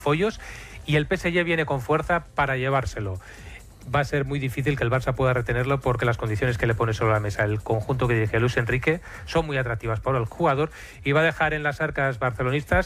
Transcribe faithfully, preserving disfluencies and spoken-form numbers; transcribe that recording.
follos y el P S G viene con fuerza para llevárselo. Va a ser muy difícil que el Barça pueda retenerlo porque las condiciones que le pone sobre la mesa el conjunto que dirige Luis Enrique son muy atractivas para el jugador y va a dejar en las arcas barcelonistas